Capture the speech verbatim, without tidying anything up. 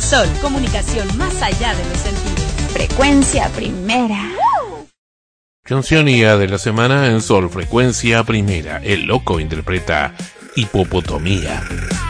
Sol, comunicación más allá de los sentidos. Frecuencia Primera. Cancionía de la semana en Sol, Frecuencia Primera. El Loco interpreta Hipopotomía.